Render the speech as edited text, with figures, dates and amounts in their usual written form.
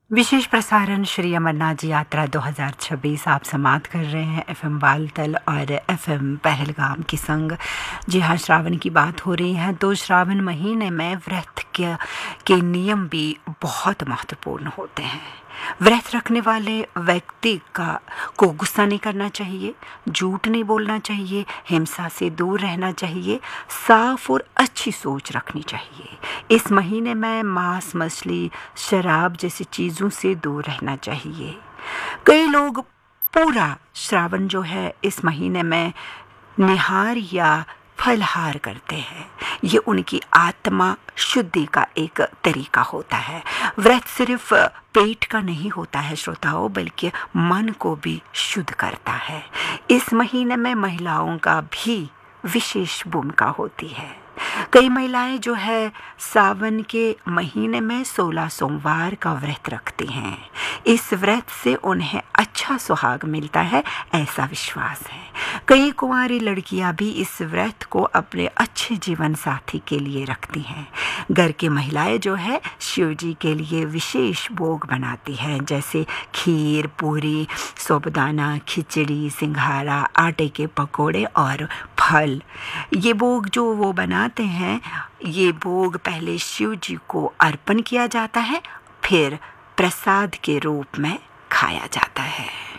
विशेष प्रसारण श्री अमरनाथ जी यात्रा 2026 आप समाप्त कर रहे हैं एफएम बालतल और एफएम पहलगाम के संग। जी हाँ, श्रावण की बात हो रही है तो श्रावण महीने में व्रत के नियम भी बहुत महत्वपूर्ण होते हैं। व्रत रखने वाले व्यक्ति को गुस्सा नहीं करना चाहिए, झूठ नहीं बोलना चाहिए, हिंसा से दूर रहना चाहिए, साफ और अच्छी सोच रखनी चाहिए। इस महीने में मांस, मछली, शराब जैसी चीज़ों से दूर रहना चाहिए। कई लोग पूरा श्रावण जो है इस महीने में निहार या फलहार करते हैं। ये उनकी आत्मा शुद्धि का एक तरीका होता है। व्रत सिर्फ पेट का नहीं होता है श्रोताओं, बल्कि मन को भी शुद्ध करता है। इस महीने में महिलाओं का भी विशेष भूमिका होती है। कई महिलाएं जो है सावन के महीने में 16 सोमवार का व्रत रखती हैं। इस व्रत से उन्हें अच्छा सुहाग मिलता है, ऐसा विश्वास है। कई कुंवारी लड़कियां भी इस व्रत को अपने अच्छे जीवन साथी के लिए रखती हैं। घर की महिलाएं जो है शिव जी के लिए विशेष भोग बनाती हैं, जैसे खीर, पूरी, साबूदाना, खिचड़ी, सिंघारा, आटे के पकोड़े और फल। ये भोग जो वो बनाते हैं, ये भोग पहले शिव जी को अर्पण किया जाता है, फिर प्रसाद के रूप में खाया जाता है।